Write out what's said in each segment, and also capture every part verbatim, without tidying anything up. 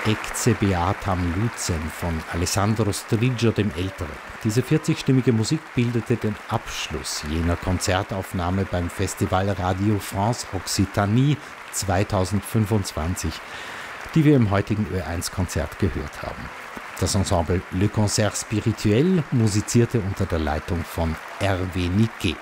Ecce beatam lucem von Alessandro Striggio dem Älteren. Diese vierzigstimmige Musik bildete den Abschluss jener Konzertaufnahme beim Festival Radio France Occitanie zweitausendfünfundzwanzig, die wir im heutigen Ö eins Konzert gehört haben. Das Ensemble Le Concert Spirituel musizierte unter der Leitung von Hervé Niquet.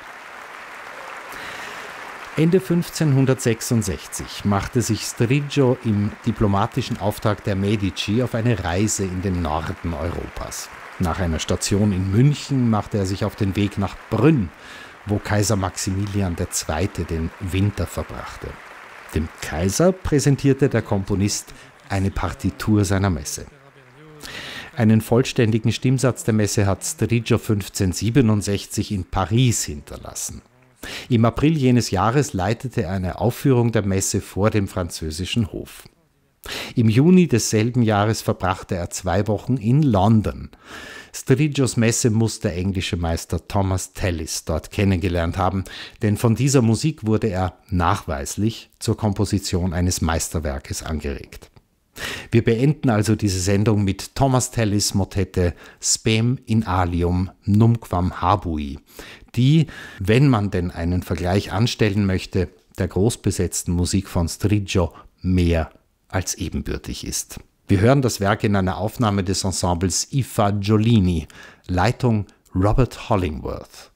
Ende fünfzehnhundertsechsundsechzig machte sich Striggio im diplomatischen Auftrag der Medici auf eine Reise in den Norden Europas. Nach einer Station in München machte er sich auf den Weg nach Brünn, wo Kaiser Maximilian der Zweite den Winter verbrachte. Dem Kaiser präsentierte der Komponist eine Partitur seiner Messe. Einen vollständigen Stimmsatz der Messe hat Striggio fünfzehnhundertsiebenundsechzig in Paris hinterlassen. Im April jenes Jahres leitete er eine Aufführung der Messe vor dem französischen Hof. Im Juni desselben Jahres verbrachte er zwei Wochen in London. Striggios Messe muss der englische Meister Thomas Tallis dort kennengelernt haben, denn von dieser Musik wurde er nachweislich zur Komposition eines Meisterwerkes angeregt. Wir beenden also diese Sendung mit Thomas Tallis Motette Spem in alium numquam habui, die, wenn man denn einen Vergleich anstellen möchte, der großbesetzten Musik von Striggio mehr als ebenbürtig ist. Wir hören das Werk in einer Aufnahme des Ensembles I Fagiolini, Leitung Robert Hollingworth.